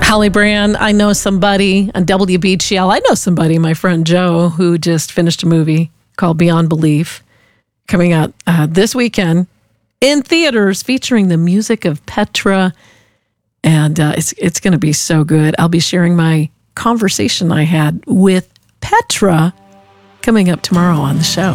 Holly Brand, I know somebody on WBGL. I know somebody, my friend Joe, who just finished a movie called Beyond Belief, coming out this weekend in theaters, featuring the music of Petra. And it's going to be so good. I'll be sharing my conversation I had with Petra coming up tomorrow on the show.